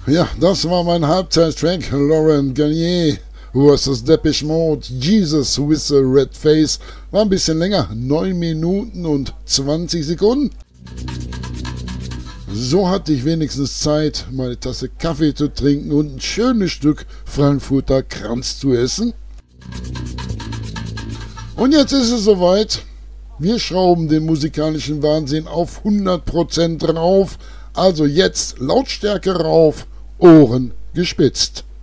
Ja, das war mein Halbzeit-Track, Laurent Garnier vs. Depeche Mode, Jesus with a Red Face. War ein bisschen länger, 9 Minuten und 20 Sekunden. So hatte ich wenigstens Zeit, meine Tasse Kaffee zu trinken und ein schönes Stück Frankfurter Kranz zu essen. Und jetzt ist es soweit. Wir schrauben den musikalischen Wahnsinn auf 100% rauf. Also jetzt Lautstärke rauf, Ohren gespitzt.